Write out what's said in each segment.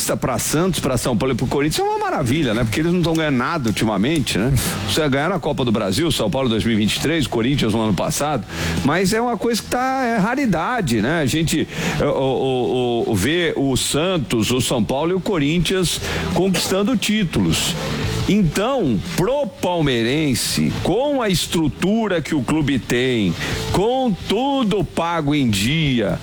Paulista, para Santos, para São Paulo e pro Corinthians é uma maravilha, né? Porque eles não estão ganhando nada ultimamente, né? Você ganhar a Copa do Brasil, São Paulo 2023, Corinthians no ano passado, mas é uma coisa que é raridade, né? A gente vê o Santos, o São Paulo e o Corinthians conquistando títulos. Então, pro palmeirense, com a estrutura que o clube tem, com tudo pago em dia,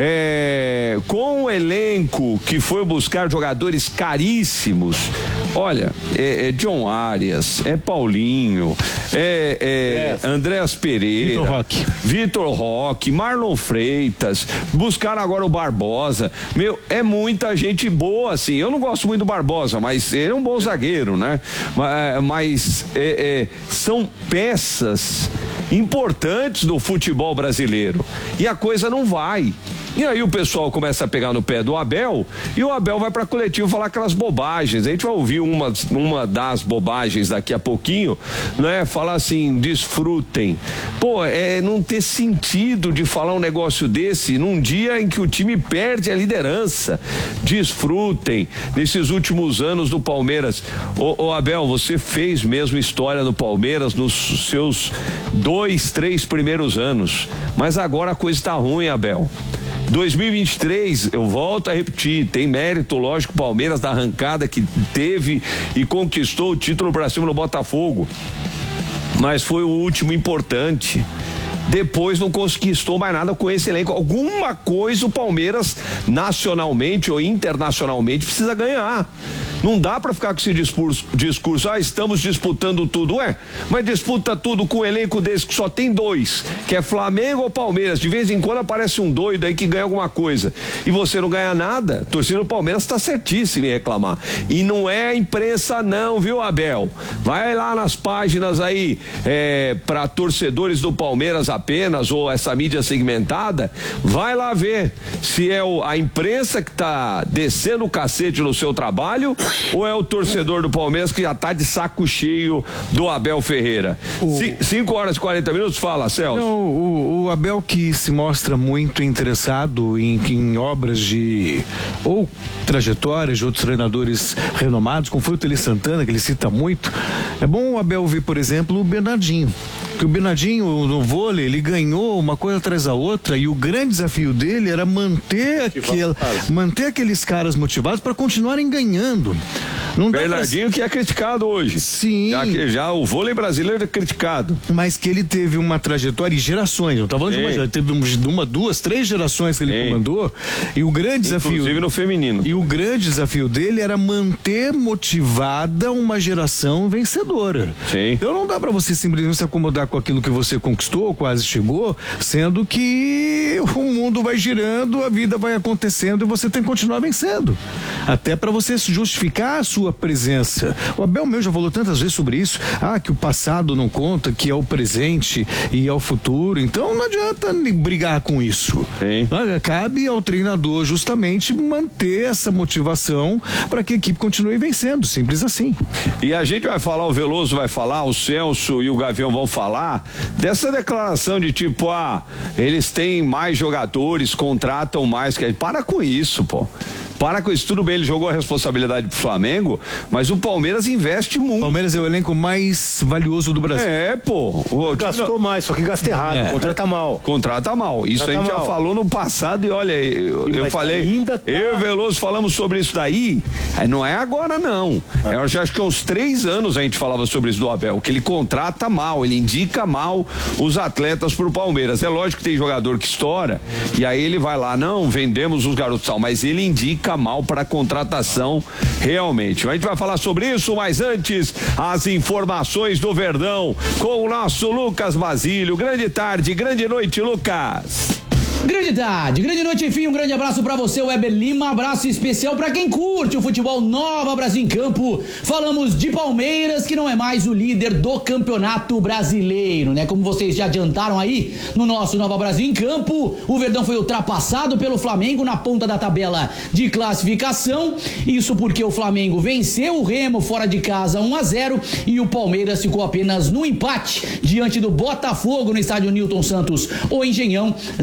com o elenco que foi buscar jogadores caríssimos, olha, é John Arias, é Paulinho, Andréas Pereira, Vitor Roque, Marlon Freitas, buscaram agora o Barbosa, é muita gente boa, assim. Eu não gosto muito do Barbosa, mas ele é um bom zagueiro, né? Mas são peças importantes do futebol brasileiro e a coisa não vai. E aí o pessoal começa a pegar no pé do Abel e o Abel vai pra coletivo falar aquelas bobagens. A gente vai ouvir uma das bobagens daqui a pouquinho, né? Falar assim, desfrutem. Pô, não ter sentido de falar um negócio desse num dia em que o time perde a liderança. Desfrutem. Nesses últimos anos do Palmeiras, ô Abel, você fez mesmo história no Palmeiras nos seus 2, 3 primeiros anos, mas agora a coisa tá ruim, Abel. 2023, eu volto a repetir, tem mérito, lógico, Palmeiras da arrancada que teve e conquistou o título pra cima no Botafogo, mas foi o último importante. Depois não conquistou mais nada com esse elenco. Alguma coisa o Palmeiras, nacionalmente ou internacionalmente, precisa ganhar. Não dá pra ficar com esse discurso, estamos disputando tudo, mas disputa tudo com um elenco desse que só tem 2, que é Flamengo ou Palmeiras. De vez em quando aparece um doido aí que ganha alguma coisa e você não ganha nada. A torcida do Palmeiras tá certíssima em reclamar. E não é a imprensa não, viu, Abel? Vai lá nas páginas aí, pra torcedores do Palmeiras apenas, ou essa mídia segmentada, vai lá ver se é a imprensa que tá descendo o cacete no seu trabalho ou é o torcedor do Palmeiras que já tá de saco cheio do Abel Ferreira. 5 horas e 40 minutos, fala, Celso. Não, o Abel, que se mostra muito interessado em obras ou trajetórias de outros treinadores renomados, como foi o Tele Santana, que ele cita muito. É bom o Abel ver, por exemplo, o Bernardinho. Que o Bernardinho, no vôlei, ele ganhou uma coisa atrás da outra e o grande desafio dele era manter aqueles caras motivados para continuarem ganhando. Não Bernardinho que é criticado hoje. Sim. Já o vôlei brasileiro é criticado. Mas que ele teve uma trajetória de gerações, não tá falando de ele teve 1, 2, 3 gerações que ele comandou, e o grande desafio, inclusive no feminino. E o grande desafio dele era manter motivada uma geração vencedora. Sim. Então não dá pra você simplesmente se acomodar com aquilo que você conquistou, quase chegou, sendo que o mundo vai girando, a vida vai acontecendo e você tem que continuar vencendo. Até pra você justificar a sua presença. O Abel mesmo já falou tantas vezes sobre isso, que o passado não conta, que é o presente e é o futuro, então não adianta brigar com isso. Sim. Cabe ao treinador justamente manter essa motivação para que a equipe continue vencendo, simples assim. E a gente vai falar, o Veloso vai falar, o Celso e o Gavião vão falar dessa declaração de tipo, eles têm mais jogadores, contratam mais, para com isso, pô. Para com isso, tudo bem, ele jogou a responsabilidade pro Flamengo, mas o Palmeiras investe muito. O Palmeiras é o elenco mais valioso do Brasil. Gastou mais, só que gasta errado, contrata mal. Contrata mal, isso a gente já falou no passado e olha, eu falei, eu e o Veloso falamos sobre isso daí, não é agora não, eu já acho que há uns 3 anos a gente falava sobre isso do Abel, que ele contrata mal, ele indica mal os atletas pro Palmeiras. É lógico que tem jogador que estoura, e aí ele vai lá, não, vendemos os garotos tal, mas ele indica mal para a contratação realmente. A gente vai falar sobre isso, mas antes, as informações do Verdão com o nosso Lucas Basílio. Grande tarde, grande noite, Lucas. Grande tarde, grande noite, enfim, um grande abraço pra você, Weber Lima, abraço especial pra quem curte o futebol Nova Brasil em Campo. Falamos de Palmeiras, que não é mais o líder do Campeonato Brasileiro, né? Como vocês já adiantaram aí no nosso Nova Brasil em Campo, o Verdão foi ultrapassado pelo Flamengo na ponta da tabela de classificação, isso porque o Flamengo venceu o Remo fora de casa 1-0 e o Palmeiras ficou apenas no empate diante do Botafogo no estádio Newton Santos, o Engenhão 0-0.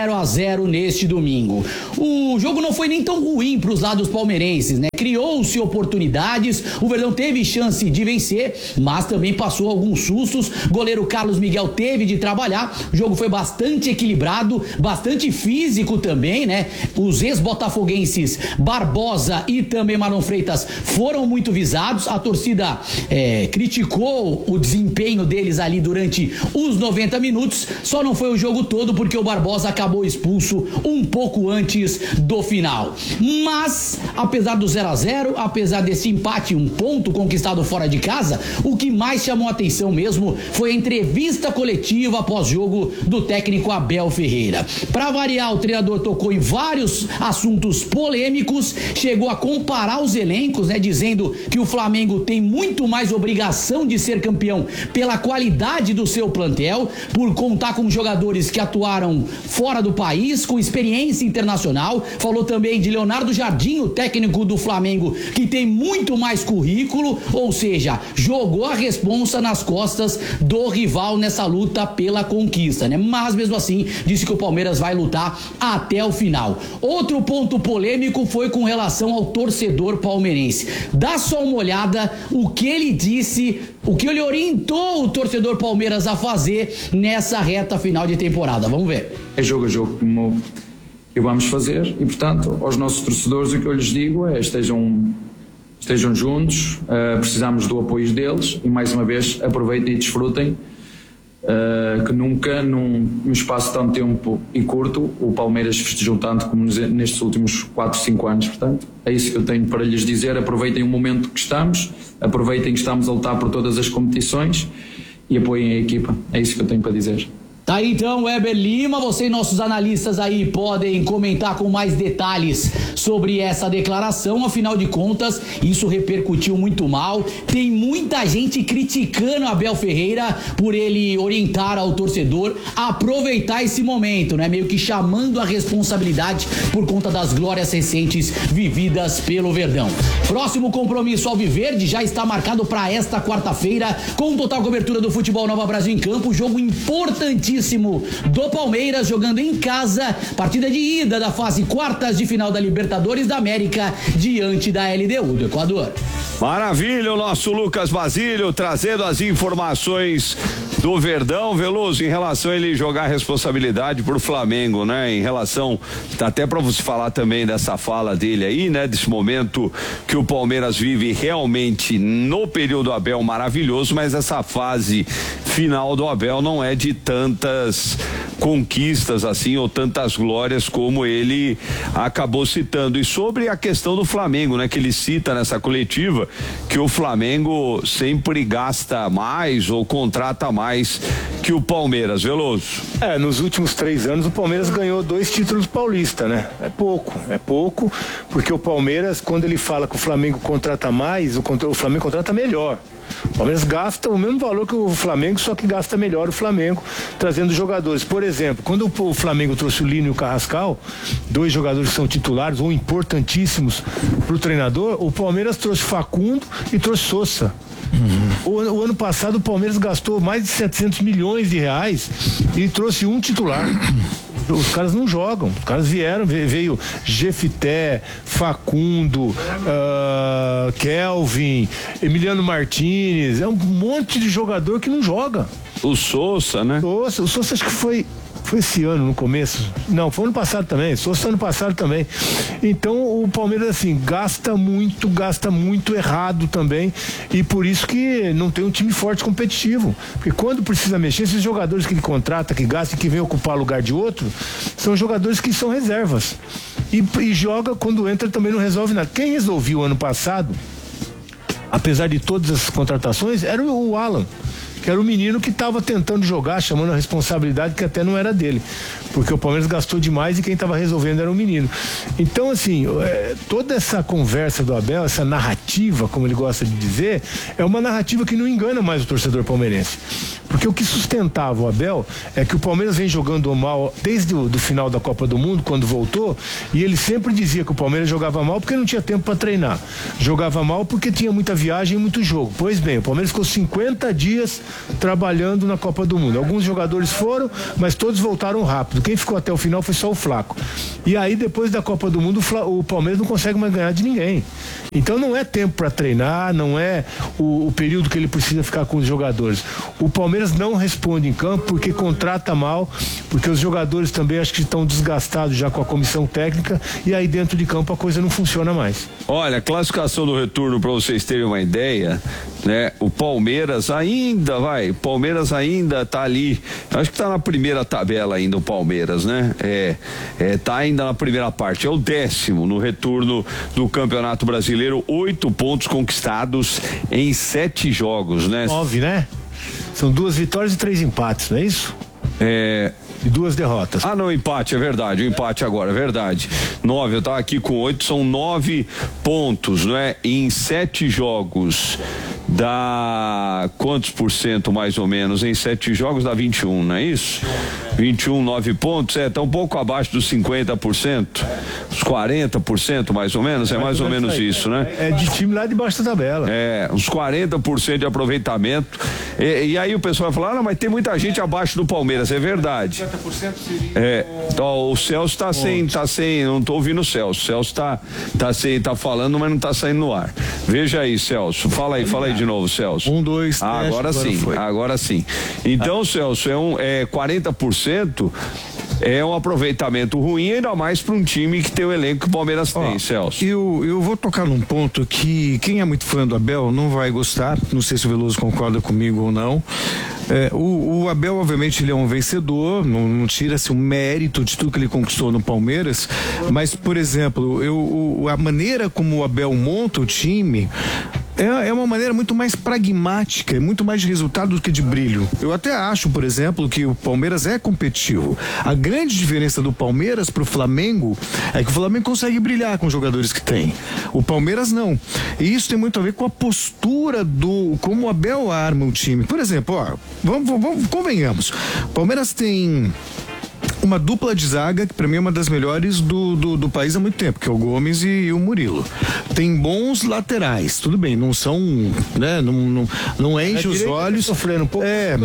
0-0 neste domingo. O jogo não foi nem tão ruim para os lados palmeirenses, né? Criou-se oportunidades, o Verdão teve chance de vencer, mas também passou alguns sustos. Goleiro Carlos Miguel teve de trabalhar. O jogo foi bastante equilibrado, bastante físico também, né? Os ex-botafoguenses Barbosa e também Marlon Freitas foram muito visados. A torcida criticou o desempenho deles ali durante os 90 minutos. Só não foi o jogo todo porque o Barbosa acabou expulso um pouco antes do final. Mas, apesar do 0-0, apesar desse empate, um ponto conquistado fora de casa, o que mais chamou a atenção mesmo foi a entrevista coletiva após jogo do técnico Abel Ferreira. Para variar, o treinador tocou em vários assuntos polêmicos, chegou a comparar os elencos, né, dizendo que o Flamengo tem muito mais obrigação de ser campeão pela qualidade do seu plantel, por contar com jogadores que atuaram fora do país, com experiência internacional. Falou também de Leonardo Jardim, o técnico do Flamengo, que tem muito mais currículo, ou seja, jogou a responsa nas costas do rival nessa luta pela conquista, né? Mas mesmo assim, disse que o Palmeiras vai lutar até o final. Outro ponto polêmico foi com relação ao torcedor palmeirense. Dá só uma olhada o que ele disse, o que ele orientou o torcedor Palmeiras a fazer nessa reta final de temporada. Vamos ver. É jogo a jogo como que vamos fazer e, portanto, aos nossos torcedores o que eu lhes digo é estejam juntos, precisamos do apoio deles e, mais uma vez, aproveitem e desfrutem que nunca num espaço de tanto tempo e curto o Palmeiras festejou tanto como nestes últimos 4, 5 anos. Portanto, é isso que eu tenho para lhes dizer. Aproveitem o momento que estamos, aproveitem que estamos a lutar por todas as competições e apoiem a equipa. É isso que eu tenho para dizer. Tá aí então, Weber Lima, você e nossos analistas aí podem comentar com mais detalhes sobre essa declaração. Afinal de contas, isso repercutiu muito mal. Tem muita gente criticando Abel Ferreira por ele orientar ao torcedor a aproveitar esse momento, né? Meio que chamando a responsabilidade por conta das glórias recentes vividas pelo Verdão. Próximo compromisso alviverde já está marcado para esta quarta-feira, com total cobertura do Futebol Nova Brasil em Campo. Jogo importantíssimo do Palmeiras, jogando em casa, partida de ida da fase quartas de final da Libertadores da América, diante da LDU do Equador. Maravilha, o nosso Lucas Basílio trazendo as informações do Verdão. Veloso, em relação a ele jogar a responsabilidade pro Flamengo, né? Em relação, até para você falar também dessa fala dele aí, né? Desse momento que o Palmeiras vive realmente no período Abel maravilhoso, mas essa fase final do Abel não é de tantas conquistas assim, ou tantas glórias como ele acabou citando. E sobre a questão do Flamengo, né? Que ele cita nessa coletiva que o Flamengo sempre gasta mais ou contrata mais que o Palmeiras. Veloso. Nos últimos 3 anos o Palmeiras ganhou 2 títulos paulistas, né? É pouco, porque o Palmeiras, quando ele fala que o Flamengo contrata mais, o Flamengo contrata melhor. O Palmeiras gasta o mesmo valor que o Flamengo, só que gasta melhor o Flamengo, trazendo jogadores. Por exemplo, quando o Flamengo trouxe o Lino e o Carrascal, 2 jogadores que são titulares ou importantíssimos para o treinador, o Palmeiras trouxe Facundo e trouxe Sousa. O ano passado o Palmeiras gastou mais de 700 milhões de reais e trouxe um titular. Os caras não jogam, os caras veio Jefité, Facundo, Kelvin, Emiliano Martínez, é um monte de jogador que não joga. O Sousa, né? O Sousa acho que foi esse ano no começo, não, foi ano passado também, Sousa ano passado também. Então o Palmeiras assim gasta muito errado também, e por isso que não tem um time forte competitivo, porque quando precisa mexer, esses jogadores que ele contrata, que gasta e que vem ocupar lugar de outro, são jogadores que são reservas e joga, quando entra também não resolve nada. Quem resolveu ano passado, apesar de todas as contratações, era o Alan, que era o menino que estava tentando jogar, chamando a responsabilidade que até não era dele, porque o Palmeiras gastou demais e quem estava resolvendo era o menino. Então, assim, toda essa conversa do Abel, essa narrativa, como ele gosta de dizer, é uma narrativa que não engana mais o torcedor palmeirense. Porque o que sustentava o Abel é que o Palmeiras vem jogando mal desde o final da Copa do Mundo, quando voltou, e ele sempre dizia que o Palmeiras jogava mal porque não tinha tempo para treinar. Jogava mal porque tinha muita viagem e muito jogo. Pois bem, o Palmeiras ficou 50 dias trabalhando na Copa do Mundo. Alguns jogadores foram, mas todos voltaram rápido. Quem ficou até o final foi só o Flaco. E aí, depois da Copa do Mundo, o Palmeiras não consegue mais ganhar de ninguém. Então não é tempo para treinar, não é o período que ele precisa ficar com os jogadores. O Palmeiras não responde em campo porque contrata mal, porque os jogadores também acho que estão desgastados já com a comissão técnica, e aí dentro de campo a coisa não funciona mais. Olha, a classificação do retorno, para vocês terem uma ideia, né? O Palmeiras ainda tá ali, acho que tá na primeira tabela ainda o Palmeiras, né? Tá ainda na primeira parte, é o 10º no retorno do Campeonato Brasileiro, 8 pontos conquistados em 7 jogos, né? 9, né? São 2 vitórias e 3 empates, não é isso? E 2 derrotas. Ah, não, empate, é verdade. O empate agora, é verdade. 9, eu tava aqui com 8, são 9 pontos, não é? Em 7 jogos. Dá quantos por cento mais ou menos? Em 7 jogos dá 21, não é isso? 21, 9 pontos, tá um pouco abaixo dos 50%, uns 40% mais ou menos, é mais ou menos isso, né? É de time lá debaixo da tabela. Uns 40% de aproveitamento. E aí o pessoal vai falar, não, mas tem muita gente abaixo do Palmeiras, é verdade. 50% seria. O Celso tá sem, não tô ouvindo o Celso. O Celso tá falando, mas não tá saindo no ar. Veja aí, Celso, fala aí de novo, Celso. 1, 2, 3. Agora sim. Então, Celso, 40%. É um aproveitamento ruim, ainda mais para um time que tem o elenco que o Palmeiras tem, Celso. Eu vou tocar num ponto que quem é muito fã do Abel não vai gostar, não sei se o Veloso concorda comigo ou não. O Abel, obviamente, ele é um vencedor, não tira-se o mérito de tudo que ele conquistou no Palmeiras, mas, por exemplo, a maneira como o Abel monta o time é uma maneira muito mais pragmática, muito mais de resultado do que de brilho. Eu até acho, por exemplo, que o Palmeiras é competitivo. A grande diferença do Palmeiras pro Flamengo é que o Flamengo consegue brilhar com os jogadores que tem. O Palmeiras não. E isso tem muito a ver com a postura como o Abel arma o time. Por exemplo, vamos convenhamos. O Palmeiras tem uma dupla de zaga que para mim é uma das melhores do país há muito tempo, que é o Gomes e o Murilo. Tem bons laterais, tudo bem, não são, né, não enche os olhos, sofrendo um pouco,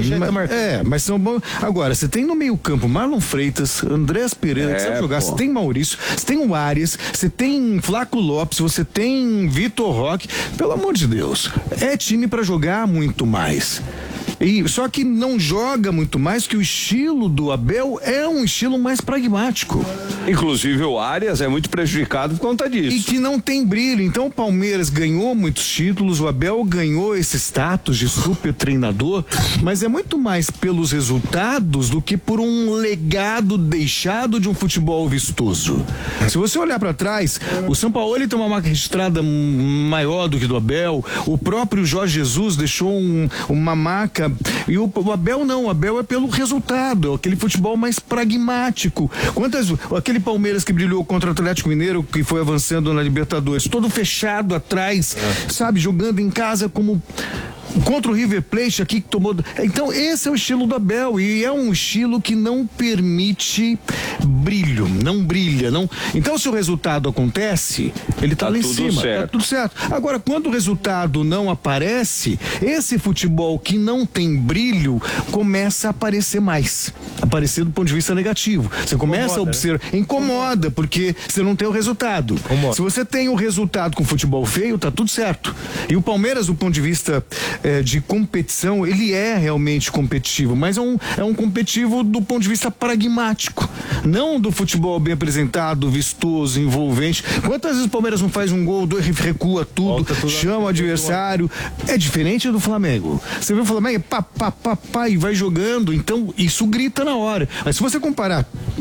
mas são bons. Agora, você tem no meio campo Marlon Freitas, Andrés Pereira, que sabe jogar, você tem Maurício, você tem o Arias, você tem Flaco Lopes, você tem Vitor Roque, pelo amor de Deus, é time para jogar muito mais. Só que não joga muito mais, que o estilo do Abel é um estilo mais pragmático. Inclusive o Arias é muito prejudicado por conta disso. E que não tem brilho. Então o Palmeiras ganhou muitos títulos, o Abel ganhou esse status de super treinador, mas é muito mais pelos resultados do que por um legado deixado de um futebol vistoso. Se você olhar para trás, o Sampaoli tem uma marca registrada maior do que do Abel, o próprio Jorge Jesus deixou uma marca. E o Abel não, o Abel é pelo resultado, aquele futebol mais pragmático. Aquele Palmeiras que brilhou contra o Atlético Mineiro, que foi avançando na Libertadores, todo fechado atrás, sabe, jogando em casa como contra o River Plate aqui que tomou. Então esse é o estilo do Abel, e é um estilo que não permite brilho, não brilha, não. Então se o resultado acontece, ele tá lá em cima, tá tudo certo. Agora, quando o resultado não aparece, esse futebol que não tem brilho começa a aparecer mais, aparecer do ponto de vista negativo. Você começa a observar, incomoda, porque você não tem o resultado. Se você tem o resultado com futebol feio, tá tudo certo. E o Palmeiras, do ponto de vista de competição, ele é realmente competitivo, mas é um competitivo do ponto de vista pragmático, não do futebol bem apresentado, vistoso, envolvente. Quantas vezes o Palmeiras não faz um gol, recua tudo, chama o adversário? É diferente do Flamengo. Você vê o Flamengo, pá, e vai jogando, então isso grita na hora. Mas se você comparar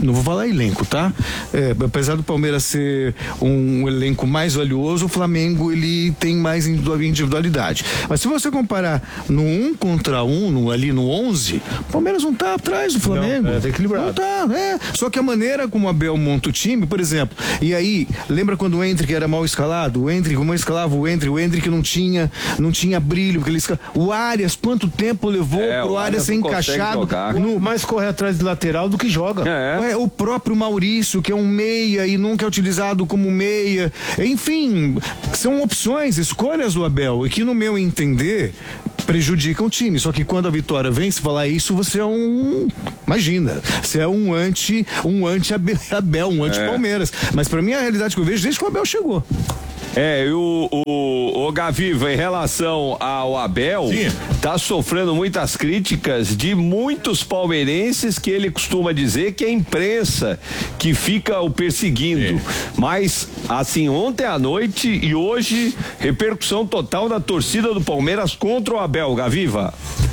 não vou falar elenco, tá? Apesar do Palmeiras ser um elenco mais valioso, o Flamengo ele tem mais individualidade. Mas se você comparar no 1 contra 1, ali no 11, o Palmeiras não tá atrás do Flamengo. Tá equilibrado. Não tá, Só que a maneira como o Abel monta o time, por exemplo, e aí, lembra quando o Endrick era mal escalado? O Endrick, como escalava o Endrick não tinha brilho, porque o Arias, quanto tempo levou pro Arias ser encaixado? Mais corre atrás de lateral do que joga. O próprio Maurício, que é um meia e nunca é utilizado como meia. Enfim, são opções, escolhas do Abel, e que no meu entender prejudicam o time. Só que quando a Vitória vem, se falar isso, você é imagina, você é um anti-Abel, um anti-Palmeiras. Mas pra mim a realidade que eu vejo desde que o Abel chegou. O Gaviva, em relação ao Abel, tá sofrendo muitas críticas de muitos palmeirenses, que ele costuma dizer que é a imprensa que fica o perseguindo. Mas, assim, ontem à noite e hoje, repercussão total da torcida do Palmeiras contra o Abel, Gaviva.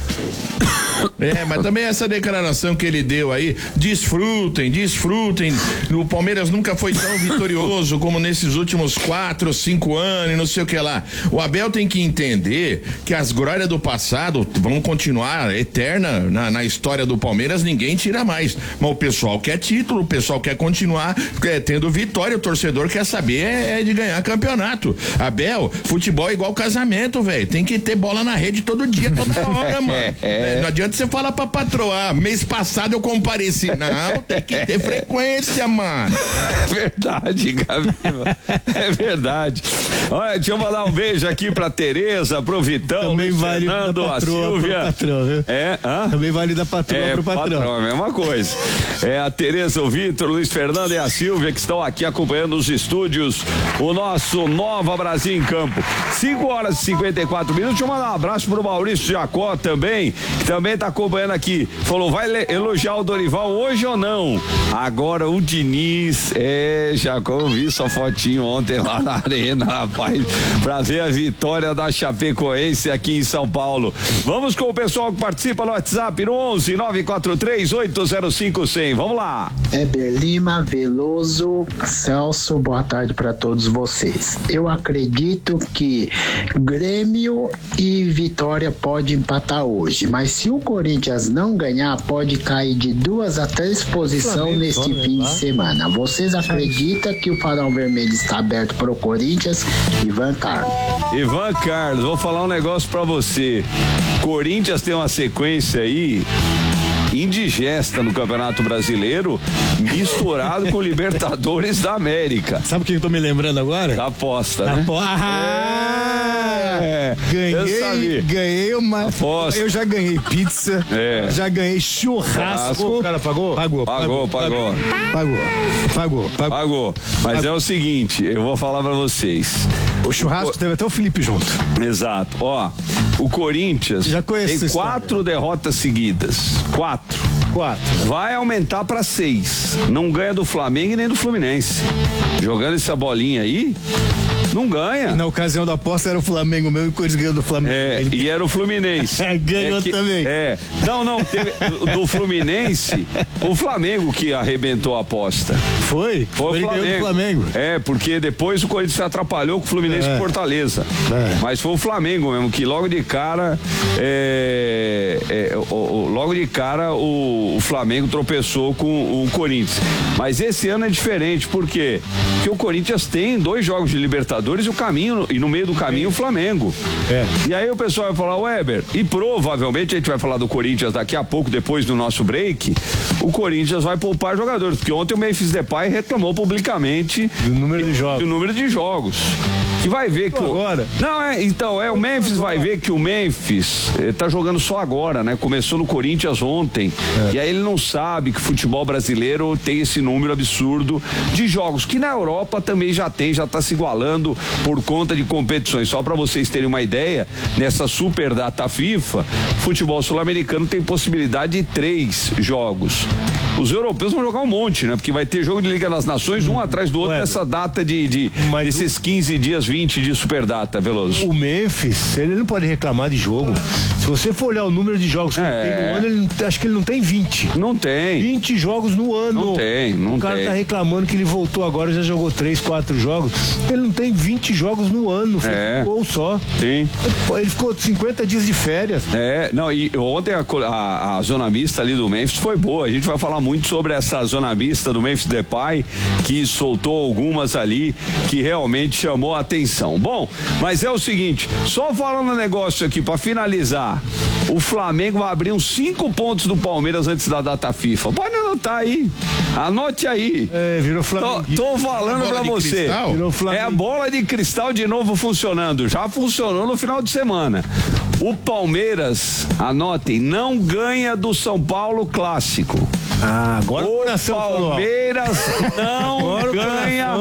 Mas também essa declaração que ele deu aí, desfrutem, o Palmeiras nunca foi tão vitorioso como nesses últimos 4, 5 anos, não sei o que lá. O Abel tem que entender que as glórias do passado vão continuar eterna na história do Palmeiras, ninguém tira mais, mas o pessoal quer título, o pessoal quer continuar tendo vitória, o torcedor quer saber de ganhar campeonato. Abel, futebol é igual casamento, velho, tem que ter bola na rede todo dia, toda hora, mano. Não adianta você falar pra patroa, mês passado eu compareci. Não, tem que ter frequência, mano. É verdade, Gabriel. É verdade. Olha, deixa eu mandar um beijo aqui pra Tereza, pro Vitão, também Luiz vale Fernando, da a Silvia. Patrão, viu? Também vale da patroa pro patrão. É a mesma coisa. A Tereza, o Vitor, o Luiz Fernando e a Silvia que estão aqui acompanhando os estúdios, o nosso Nova Brasil em Campo. 5h54. Deixa eu mandar um abraço pro Maurício Jacó também, que também tá acompanhando aqui. Falou, vai elogiar o Dorival hoje ou não? Agora o Diniz, Jacó, eu vi sua fotinho ontem lá na arena, rapaz, pra ver a vitória da Chapecoense aqui em São Paulo. Vamos com o pessoal que participa no WhatsApp no 11 943 805 100. Vamos lá. Heber Lima, Veloso, Celso, boa tarde para todos vocês. Eu acredito que Grêmio e Vitória pode empatar hoje, mas se o Corinthians não ganhar, pode cair de 2 a 3 posições neste fim de semana. Vocês acreditam que o farol vermelho está aberto para o Corinthians? Ivan Carlos, vou falar um negócio pra você. Corinthians tem uma sequência aí indigesta no Campeonato Brasileiro, misturado com Libertadores da América. Sabe o que eu tô me lembrando agora? Da aposta, né? Ganhei uma aposta. Eu já ganhei pizza, já ganhei churrasco. O cara pagou? Pagou. Mas é o seguinte, eu vou falar pra vocês. O churrasco teve até o Felipe junto. Exato. Ó, o Corinthians tem 4 derrotas seguidas. 4. Vai aumentar pra 6. Não ganha do Flamengo e nem do Fluminense. Jogando essa bolinha aí, não ganha. Na ocasião da aposta era o Flamengo mesmo e o Corinthians ganhou do Flamengo. E era o Fluminense. Ganhou também. Não, teve, do Fluminense, o Flamengo que arrebentou a aposta. Foi o Flamengo. Porque depois o Corinthians se atrapalhou com o Fluminense e Fortaleza. Mas foi o Flamengo mesmo, que logo de cara o Flamengo tropeçou com o Corinthians. Mas esse ano é diferente, por quê? Porque o Corinthians tem 2 jogos de Libertadores e no meio do caminho o Flamengo. E aí o pessoal vai falar, Weber, e provavelmente a gente vai falar do Corinthians daqui a pouco, depois do nosso break, o Corinthians vai poupar jogadores, porque ontem o Memphis Depay reclamou publicamente do número de jogos. Que vai ver que agora. O Memphis vai ver que o Memphis tá jogando só agora, né? Começou no Corinthians ontem. E aí ele não sabe que o futebol brasileiro tem esse número absurdo de jogos, que na Europa também já tá se igualando por conta de competições. Só para vocês terem uma ideia, nessa super data FIFA, futebol sul-americano tem possibilidade de 3 jogos. Os europeus vão jogar um monte, né? Porque vai ter jogo de Liga das Nações, um atrás do outro, nessa data desses 15 dias, 20 de Superdata, Veloso. O Memphis, ele não pode reclamar de jogo. Se você for olhar o número de jogos que ele tem no ano, acho que ele não tem 20. Não tem. 20 jogos no ano. Não tem. O cara tá reclamando que ele voltou agora, já jogou 3, 4 jogos. Ele não tem 20 jogos no ano, fez um gol só. Sim. Ele ficou 50 dias de férias. E ontem a zona mista ali do Memphis foi boa. A gente vai falar muito sobre essa zona mista do Memphis Depay, que soltou algumas ali que realmente chamou a atenção. Bom, mas é o seguinte, só falando um negócio aqui pra finalizar, o Flamengo vai abrir uns 5 pontos do Palmeiras antes da data FIFA. Pode anotar aí. Anote aí. Virou Flamengo. Tô falando pra você. É a bola de cristal de novo funcionando. Já funcionou no final de semana. O Palmeiras, anotem, não ganha do São Paulo Clássico. Agora o Palmeiras não ganha.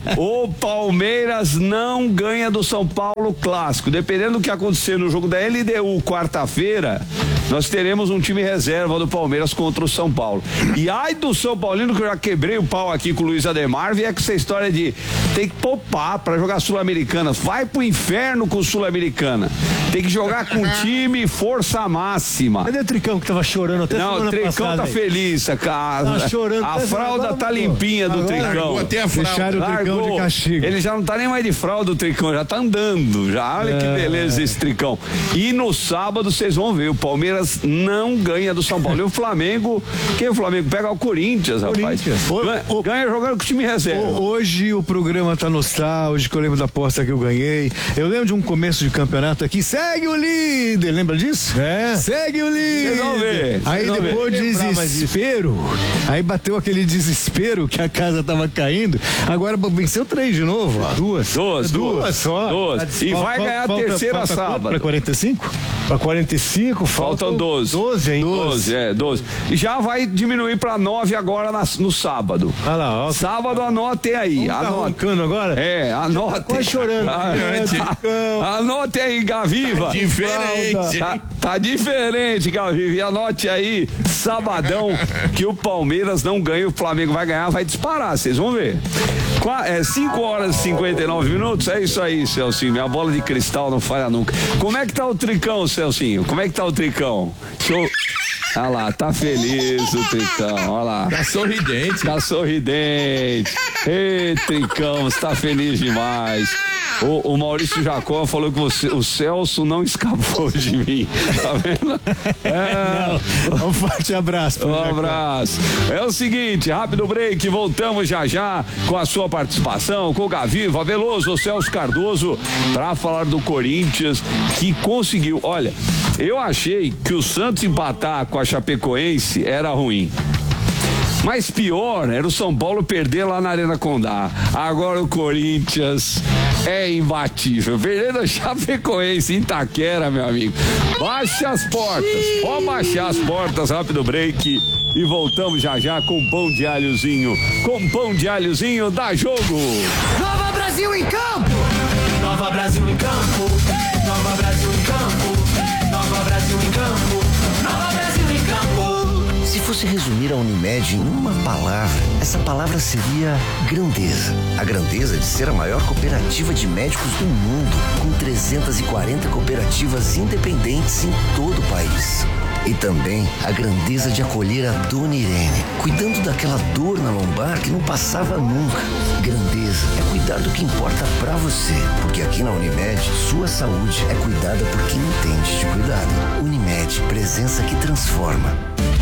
O Palmeiras não ganha do São Paulo Clássico. Dependendo do que acontecer no jogo da LDU quarta-feira, nós teremos um time reserva do Palmeiras contra o São Paulo. E ai do São Paulino, que eu já quebrei o pau aqui com o Luiz Ademar, vier com essa história de tem que poupar pra jogar Sul-Americana. Vai pro inferno com Sul-Americana. Tem que jogar com time força máxima. Cadê o Tricão que tava chorando até semana passada? Não, o Tricão tá feliz, cara. Tá chorando. A fralda tá limpinha do Tricão. Largou até a fralda. Deixaram o Tricão de castigo. Ele já não tá nem mais de fralda, o Tricão, já tá andando. Já, olha que beleza esse Tricão. E no sábado vocês vão ver, o Palmeiras não ganha do São Paulo. E o Flamengo, quem é o Flamengo? Pega o Corinthians, rapaz. Ganha jogando com o time reserva. Hoje o programa tá nostálgico, eu lembro da aposta que eu ganhei. Eu lembro de um começo de campeonato aqui, segue o líder, lembra disso? Segue o líder. Vocês vão ver. Aí depois desespero, aí bateu aquele desespero que a casa tava caindo, agora venceu 3 de novo, ó. Duas só. E vai ganhar a terceira sábado. Pra 45? Pra 45, faltam 12. 12, hein? 12. E já vai diminuir pra 9 agora no sábado. Olha lá, ó. Sábado anotem aí. Tá roncando agora? Anotem. Quase chorando. Anote aí, Gaviva. Diferente. Tá diferente, Gaviva. E anote aí, sabadão, que o Palmeiras não ganha, o Flamengo vai ganhar, vai disparar, vocês vão ver. 5 horas e 59 minutos, é isso aí, Celcinho. Minha bola de cristal não falha nunca. Como é que tá o Tricão, Celcinho? Como é que tá o Tricão? Show. Olha lá, tá feliz o Tricão, olha lá. Tá sorridente. Ei, Tricão, você tá feliz demais. O Maurício Jacó falou que o Celso não escapou de mim, tá vendo? Um forte abraço. Um abraço. É o seguinte, rápido break, voltamos já com a sua participação, com o Gaviva, Veloso, o Celso Cardoso, pra falar do Corinthians, que conseguiu, olha, eu achei que o Santos empatar com a Chapecoense era ruim. Mas pior era o São Paulo perder lá na Arena Condá. Agora o Corinthians é imbatível. Perdendo a Chapecoense em Itaquera, meu amigo. Baixe as portas. Pode baixar as portas, rápido break. E voltamos já com pão de alhozinho. Com pão de alhozinho, dá jogo. Nova Brasil em campo. Nova Brasil em campo. Nova Brasil em campo. Nova Brasil em campo. Nova Brasil em campo. Se fosse resumir a Unimed em uma palavra, essa palavra seria grandeza. A grandeza de ser a maior cooperativa de médicos do mundo, com 340 cooperativas independentes em todo o país. E também a grandeza de acolher a Dona Irene, cuidando daquela dor na lombar que não passava nunca. Grandeza é cuidar do que importa pra você, porque aqui na Unimed, sua saúde é cuidada por quem entende de cuidado. Unimed, presença que transforma.